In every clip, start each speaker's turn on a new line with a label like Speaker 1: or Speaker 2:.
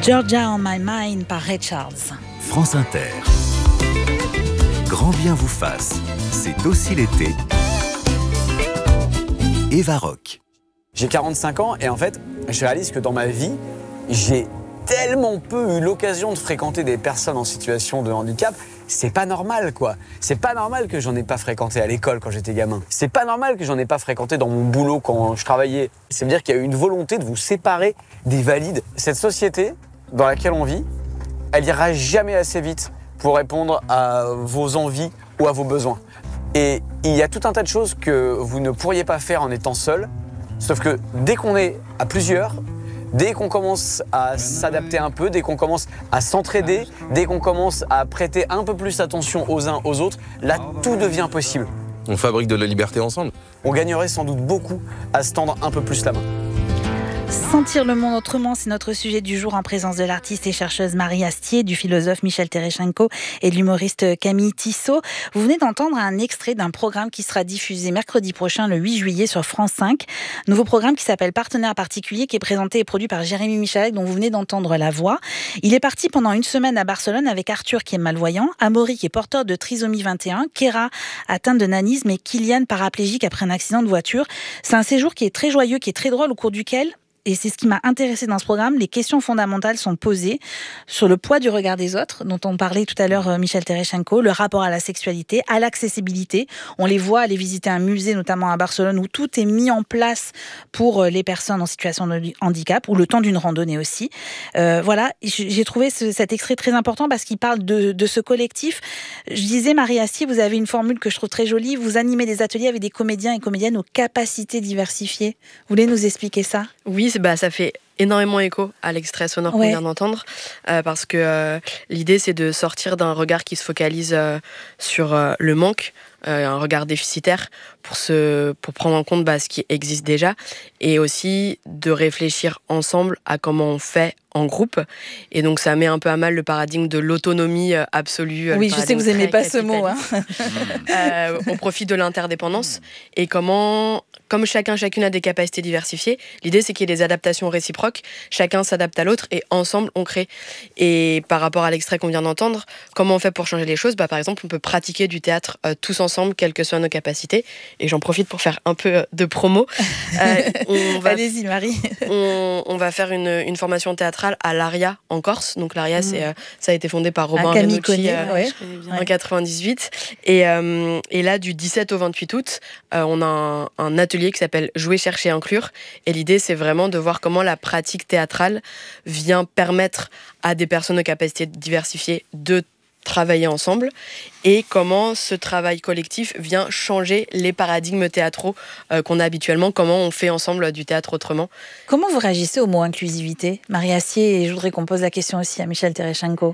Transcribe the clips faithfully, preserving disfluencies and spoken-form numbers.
Speaker 1: Georgia on my mind par Ray Charles.
Speaker 2: France Inter. Grand bien vous fasse. C'est aussi l'été. Eva Rock.
Speaker 3: J'ai quarante-cinq ans et en fait, je réalise que dans ma vie, j'ai tellement peu eu l'occasion de fréquenter des personnes en situation de handicap. C'est pas normal, quoi. C'est pas normal que j'en ai pas fréquenté à l'école quand j'étais gamin. C'est pas normal que j'en ai pas fréquenté dans mon boulot quand je travaillais. Ça veut dire qu'il y a eu une volonté de vous séparer des valides. Cette société dans laquelle on vit, elle ira jamais assez vite pour répondre à vos envies ou à vos besoins. Et il y a tout un tas de choses que vous ne pourriez pas faire en étant seul. Sauf que dès qu'on est à plusieurs, dès qu'on commence à s'adapter un peu, dès qu'on commence à s'entraider, dès qu'on commence à prêter un peu plus attention aux uns aux autres, là, tout devient possible.
Speaker 4: On fabrique de la liberté ensemble.
Speaker 3: On gagnerait sans doute beaucoup à se tendre un peu plus la main.
Speaker 1: Sentir le monde autrement, c'est notre sujet du jour en présence de l'artiste et chercheuse Marie Astier, du philosophe Michel Tereschenko et de l'humoriste Camille Tissot. Vous venez d'entendre un extrait d'un programme qui sera diffusé mercredi prochain, le huit juillet, sur France cinq. Nouveau programme qui s'appelle Partenaire particulier, qui est présenté et produit par Jérémy Michalak, dont vous venez d'entendre la voix. Il est parti pendant une semaine à Barcelone avec Arthur, qui est malvoyant, Amaury, qui est porteur de trisomie vingt et un, Kéra, atteinte de nanisme, et Kylian, paraplégique après un accident de voiture. C'est un séjour qui est très joyeux, qui est très drôle, au cours duquel, et c'est ce qui m'a intéressée dans ce programme, les questions fondamentales sont posées sur le poids du regard des autres, dont on parlait tout à l'heure Michel Tereschenko, le rapport à la sexualité, à l'accessibilité. On les voit aller visiter un musée, notamment à Barcelone, où tout est mis en place pour les personnes en situation de handicap, ou le temps d'une randonnée aussi. Euh, voilà, j'ai trouvé ce, cet extrait très important parce qu'il parle de, de ce collectif. Je disais, Marie Astier, vous avez une formule que je trouve très jolie, vous animez des ateliers avec des comédiens et comédiennes aux capacités diversifiées. Vous voulez nous expliquer ça ?
Speaker 5: Oui, Bah, ça fait énormément écho à l'extrait sonore ouais. qu'on vient d'entendre, euh, parce que euh, l'idée, c'est de sortir d'un regard qui se focalise euh, sur euh, le manque, euh, un regard déficitaire, pour, se, pour prendre en compte bah, ce qui existe déjà, et aussi de réfléchir ensemble à comment on fait en groupe. Et donc, ça met un peu à mal le paradigme de l'autonomie euh, absolue.
Speaker 1: Oui, je sais que vous n'aimez pas ce mot. Hein.
Speaker 5: euh, au profit de l'interdépendance. Et comment, comme chacun, chacune a des capacités diversifiées, l'idée, c'est qu'il y ait des adaptations réciproques. Chacun s'adapte à l'autre et ensemble, on crée. Et par rapport à l'extrait qu'on vient d'entendre, comment on fait pour changer les choses ? Bah, par exemple, on peut pratiquer du théâtre euh, tous ensemble, quelles que soient nos capacités. Et j'en profite pour faire un peu de promo. Euh, on va,
Speaker 1: Allez-y, Marie.
Speaker 5: on, on va faire une, une formation théâtrale à l'Aria en Corse. Donc l'Aria, mmh. c'est, euh, ça a été fondé par Robin Renucci euh,
Speaker 1: ouais.
Speaker 5: en quatre-vingt-dix-huit. Et, euh, et là, du dix-sept au vingt-huit août, euh, on a un, un atelier qui s'appelle Jouer, chercher, inclure. Et l'idée, c'est vraiment de voir comment la pratique théâtrale vient permettre à des personnes aux capacités diversifiées de travailler ensemble, et comment ce travail collectif vient changer les paradigmes théâtraux euh, qu'on a habituellement, comment on fait ensemble du théâtre autrement.
Speaker 1: Comment vous réagissez au mot inclusivité, Marie Astier, et je voudrais qu'on pose la question aussi à Michel Tereschenko.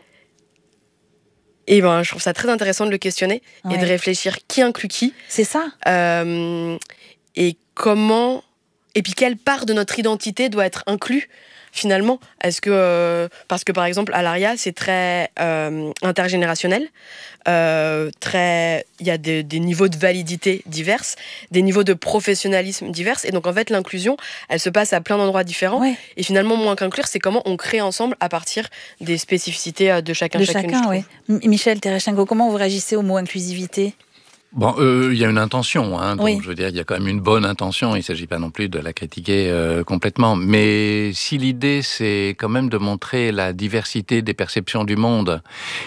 Speaker 5: Et ben, je trouve ça très intéressant de le questionner ouais. et de réfléchir qui inclut qui.
Speaker 1: C'est ça.
Speaker 5: Euh, et comment, et puis quelle part de notre identité doit être inclue finalement. Est-ce que, euh, parce que par exemple à l'Aria c'est très euh, intergénérationnel, euh, très, il y a des, des niveaux de validité divers, des niveaux de professionnalisme divers, et donc en fait l'inclusion elle se passe à plein d'endroits différents, ouais. et finalement moins qu'inclure c'est comment on crée ensemble à partir des spécificités de chacun
Speaker 1: de
Speaker 5: chacune.
Speaker 1: Chacun, oui. Michel Tereschenko, comment vous réagissez au mot inclusivité ?
Speaker 6: Bon, euh, il y a une intention, hein, donc
Speaker 1: oui.
Speaker 6: je veux dire, il y a quand même une bonne intention, il ne s'agit pas non plus de la critiquer euh, complètement, mais si l'idée c'est quand même de montrer la diversité des perceptions du monde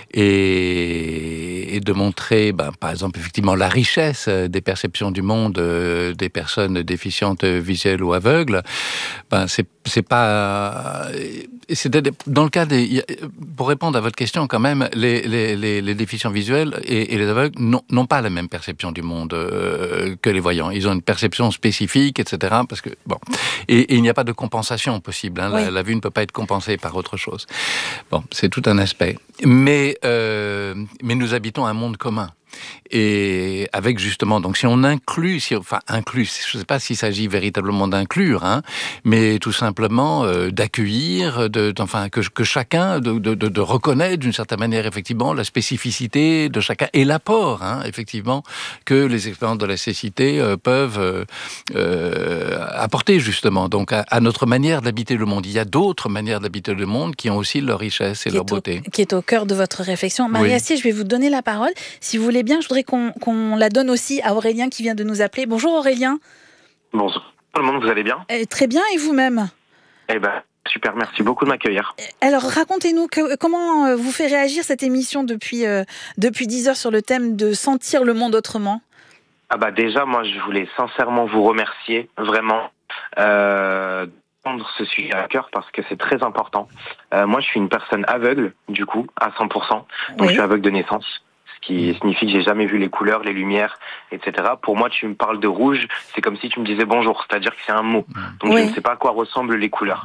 Speaker 6: et, et de montrer, ben, par exemple, effectivement, la richesse des perceptions du monde euh, des personnes déficientes visuelles ou aveugles, ben, c'est, c'est pas... C'est dans le cas des... Pour répondre à votre question, quand même, les, les, les, les déficients visuels et, et les aveugles n'ont, n'ont pas la même perception du monde euh, que les voyants. Ils ont une perception spécifique, et cetera. Parce que, bon. et, et il n'y a pas de compensation possible. Hein. Oui. La, la vue ne peut pas être compensée par autre chose. Bon, c'est tout un aspect. Mais, euh, mais nous habitons un monde commun. Et avec justement, donc si on inclut, si, enfin inclut, je ne sais pas s'il s'agit véritablement d'inclure, hein, mais tout simplement euh, d'accueillir, de, enfin que, que chacun de, de, de reconnaître d'une certaine manière effectivement la spécificité de chacun et l'apport, hein, effectivement, que les expériences de la cécité euh, peuvent euh, euh, apporter justement. Donc à, à notre manière d'habiter le monde, il y a d'autres manières d'habiter le monde qui ont aussi leur richesse et
Speaker 1: qui
Speaker 6: leur
Speaker 1: au,
Speaker 6: beauté.
Speaker 1: Qui est au cœur de votre réflexion. Marie
Speaker 6: Oui.
Speaker 1: Astier, je vais vous donner la parole. Si vous voulez bien, je voudrais qu'on, qu'on la donne aussi à Aurélien qui vient de nous appeler. Bonjour Aurélien.
Speaker 7: Bonjour tout le monde, vous allez bien ?
Speaker 1: Euh, Très bien, et vous-même ?
Speaker 7: Eh ben, super, merci beaucoup de m'accueillir.
Speaker 1: Alors racontez-nous que, comment euh, vous fait réagir cette émission depuis, euh, depuis dix heures sur le thème de sentir le monde autrement ?
Speaker 7: Ah bah déjà, moi je voulais sincèrement vous remercier, vraiment, euh, de prendre ce sujet à cœur parce que c'est très important. Euh, moi je suis une personne aveugle, du coup, à cent pour cent, donc
Speaker 1: Oui.
Speaker 7: je suis aveugle de naissance. Ce qui signifie que j'ai jamais vu les couleurs, les lumières, et cetera. Pour moi, tu me parles de rouge, c'est comme si tu me disais bonjour, c'est-à-dire que c'est un mot. Donc
Speaker 1: Oui.
Speaker 7: je ne sais pas à quoi ressemblent les couleurs.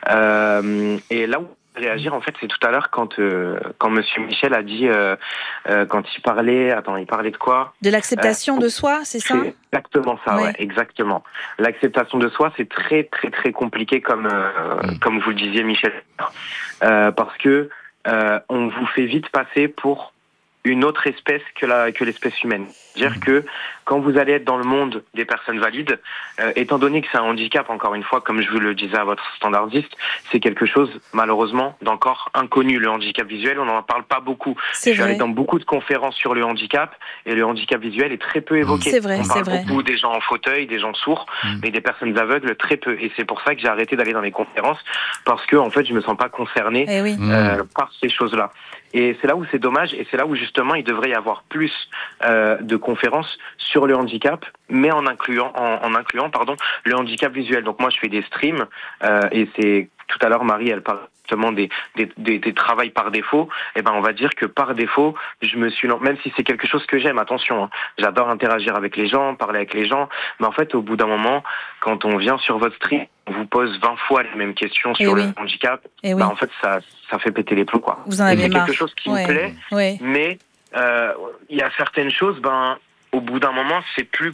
Speaker 7: Euh, et là où je vais réagir, en fait, c'est tout à l'heure quand euh, quand Monsieur Michel a dit, euh, euh, quand il parlait, attends, il parlait de quoi ?
Speaker 1: De l'acceptation
Speaker 7: Euh,
Speaker 1: de soi, c'est ça ?
Speaker 7: C'est exactement ça,
Speaker 1: Oui.
Speaker 7: ouais, exactement. L'acceptation de soi, c'est très très très compliqué, comme euh,
Speaker 6: Mm.
Speaker 7: comme vous le disiez, Michel, euh, parce que euh, on vous fait vite passer pour une autre espèce que la que l'espèce humaine. C'est-à-dire que quand vous allez être dans le monde des personnes valides, euh, étant donné que c'est un handicap, encore une fois, comme je vous le disais à votre standardiste, c'est quelque chose, malheureusement, d'encore inconnu. Le handicap visuel, on n'en parle pas beaucoup.
Speaker 1: C'est
Speaker 7: Je suis
Speaker 1: vrai.
Speaker 7: allé dans beaucoup de conférences sur le handicap, et le handicap visuel est très peu évoqué.
Speaker 1: C'est vrai,
Speaker 7: on parle
Speaker 1: c'est vrai.
Speaker 7: beaucoup des gens en fauteuil, des gens sourds,
Speaker 6: Mm.
Speaker 7: mais des personnes aveugles, très peu. Et c'est pour ça que j'ai arrêté d'aller dans les conférences, parce que, en fait, je me sens pas concerné
Speaker 1: Eh oui.
Speaker 7: euh, par ces choses-là. Et c'est là où c'est dommage, et c'est là où justement il devrait y avoir plus euh, de conférences sur le handicap, mais en incluant, en, en incluant pardon, le handicap visuel. Donc moi je fais des streams, euh, et c'est tout à l'heure Marie elle parle justement des, des, des, des travails par défaut. Et ben on va dire que par défaut, je me suis, même si c'est quelque chose que j'aime, attention, hein, j'adore interagir avec les gens, parler avec les gens, mais en fait au bout d'un moment, quand on vient sur votre stream, on vous pose vingt fois les mêmes questions sur
Speaker 1: Eh
Speaker 7: le
Speaker 1: oui.
Speaker 7: handicap,
Speaker 1: Eh oui.
Speaker 7: bah en fait ça, ça fait péter les plombs quoi.
Speaker 1: Vous en
Speaker 7: Et
Speaker 1: avez
Speaker 7: c'est
Speaker 1: marre.
Speaker 7: quelque chose qui
Speaker 1: Ouais.
Speaker 7: me plaît,
Speaker 1: Oui.
Speaker 7: mais euh, il y a certaines choses, ben au bout d'un moment, c'est plus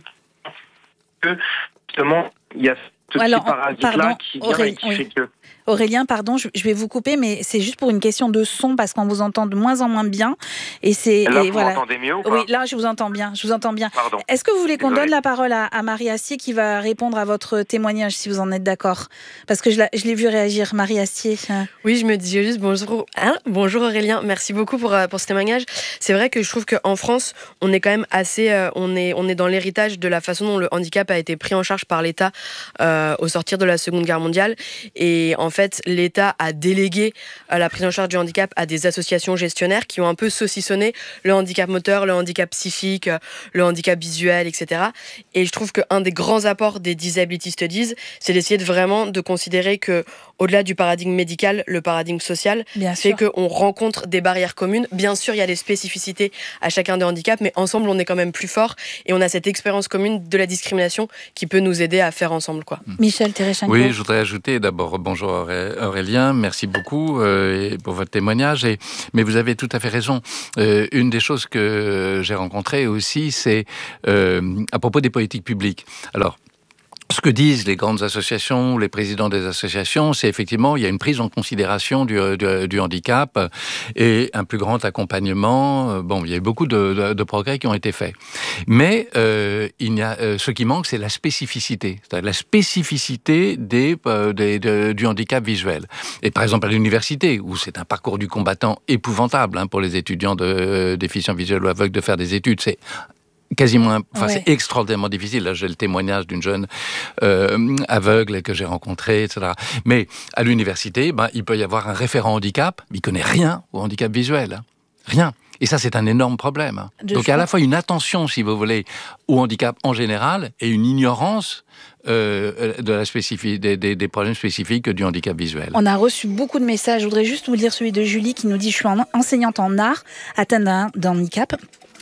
Speaker 7: que justement il y a ce
Speaker 1: Alors,
Speaker 7: petit parasite
Speaker 1: pardon,
Speaker 7: là qui vient
Speaker 1: Auré-
Speaker 7: et qui
Speaker 1: oui.
Speaker 7: fait que
Speaker 1: Aurélien, pardon, je je vais vous couper, mais c'est juste pour une question de son parce qu'on vous entend de moins en moins bien. Et c'est
Speaker 7: là
Speaker 1: et
Speaker 7: vous
Speaker 1: voilà.
Speaker 7: m'entendez mieux ou pas?
Speaker 1: Oui, là je vous entends bien. Je vous entends bien.
Speaker 7: Pardon.
Speaker 1: Est-ce que vous voulez qu'on
Speaker 7: Désolé.
Speaker 1: donne la parole à, à Marie Astier qui va répondre à votre témoignage, si vous en êtes d'accord ? Parce que je, la- je l'ai vu réagir, Marie Astier.
Speaker 5: Oui, je me disais juste bonjour, hein bonjour Aurélien, merci beaucoup pour, euh, pour ce témoignage. C'est vrai que je trouve qu'en France, on est quand même assez, euh, on est, on est dans l'héritage de la façon dont le handicap a été pris en charge par l'État euh, au sortir de la Seconde Guerre mondiale. Et en fait, l'État a délégué euh, la prise en charge du handicap à des associations gestionnaires qui ont un peu saucissonné le handicap moteur, le handicap psychique, euh, le handicap visuel, et cetera. Et je trouve qu'un des grands apports des Disability Studies, c'est d'essayer de vraiment de considérer que au-delà du paradigme médical, le paradigme social,
Speaker 1: Bien
Speaker 5: c'est
Speaker 1: sûr.
Speaker 5: qu'on rencontre des barrières communes. Bien sûr, il y a des spécificités à chacun des handicaps, mais ensemble, on est quand même plus fort et on a cette expérience commune de la discrimination qui peut nous aider à faire ensemble, quoi.
Speaker 1: Michel Tereschenko.
Speaker 6: Oui, je voudrais ajouter d'abord bonjour Auré- Aurélien, merci beaucoup euh, et pour votre témoignage. Et, mais vous avez tout à fait raison. Euh, une des choses que j'ai rencontrées aussi, c'est euh, à propos des politiques publiques. Alors, ce que disent les grandes associations, les présidents des associations, c'est effectivement il y a une prise en considération du, du, du handicap et un plus grand accompagnement. Bon, il y a eu beaucoup de, de, de progrès qui ont été faits, mais euh, il y a euh, ce qui manque, c'est la spécificité, c'est-à-dire la spécificité des, euh, des de, du handicap visuel. Et par exemple à l'université, où c'est un parcours du combattant épouvantable hein, pour les étudiants de euh, déficients visuels ou aveugles de faire des études, c'est quasiment, enfin
Speaker 1: Ouais.
Speaker 6: c'est extraordinairement difficile. Là, j'ai le témoignage d'une jeune euh, aveugle que j'ai rencontrée, et cetera. Mais à l'université, ben, il peut y avoir un référent handicap, mais il connaît rien au handicap visuel, hein. Rien. Et ça, c'est un énorme problème. Hein.
Speaker 1: De
Speaker 6: Donc, il y a à la
Speaker 1: choix.
Speaker 6: fois une attention, si vous voulez, au handicap en général et une ignorance euh, de la spécifi- des, des, des problèmes spécifiques du handicap visuel.
Speaker 1: On a reçu beaucoup de messages. Je voudrais juste vous lire celui de Julie qui nous dit « Je suis en- enseignante en art, atteinte d'un d'un handicap.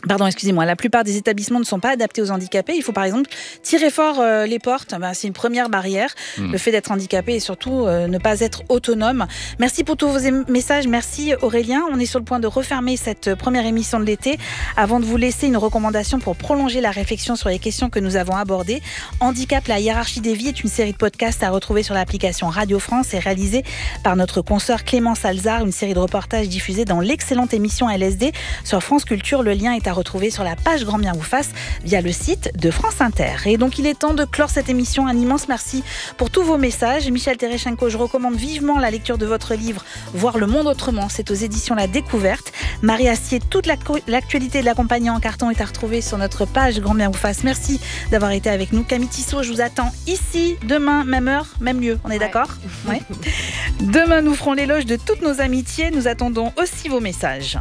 Speaker 1: Pardon, excusez-moi, la plupart des établissements ne sont pas adaptés aux handicapés. Il faut par exemple tirer fort euh, les portes. Ben, c'est une première barrière, mmh. le fait d'être handicapé et surtout euh, ne pas être autonome. Merci pour tous vos é- messages. Merci Aurélien. On est sur le point de refermer cette première émission de l'été. Avant de vous laisser une recommandation pour prolonger la réflexion sur les questions que nous avons abordées. Handicap, la hiérarchie des vies est une série de podcasts à retrouver sur l'application Radio France et réalisée par notre consoeur Clémence Alzard. Une série de reportages diffusés dans l'excellente émission L S D sur France Culture. Le lien est à retrouver sur la page Grand Bien vous fasse via le site de France Inter. Et donc il est temps de clore cette émission. Un immense merci pour tous vos messages. Michel Tereschenko, je recommande vivement la lecture de votre livre Voir le monde autrement. C'est aux éditions La Découverte. Marie Astier, toute l'actualité de l'accompagnant en carton est à retrouver sur notre page Grand Bien vous fasse. Merci d'avoir été avec nous. Camille Tissot, je vous attends ici demain, même heure, même lieu. On est ouais. d'accord ouais. Demain, nous ferons l'éloge de toutes nos amitiés. Nous attendons aussi vos messages.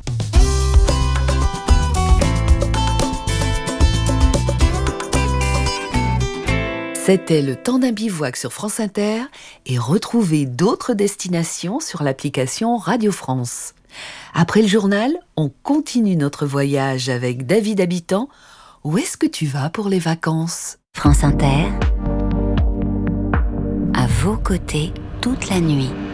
Speaker 8: C'était le temps d'un bivouac sur France Inter et retrouvez d'autres destinations sur l'application Radio France. Après le journal, on continue notre voyage avec David Habitant. Où est-ce que tu vas pour les vacances ?
Speaker 9: France Inter, à vos côtés toute la nuit.